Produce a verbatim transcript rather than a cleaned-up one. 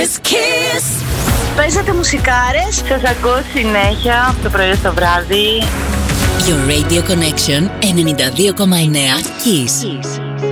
Kiss. Παίζετε μουσικάρες. Σας ακούω συνέχεια από το πρωί στο βράδυ. Your Radio Connection ενενήντα δύο κόμμα εννέα Kiss. Kiss.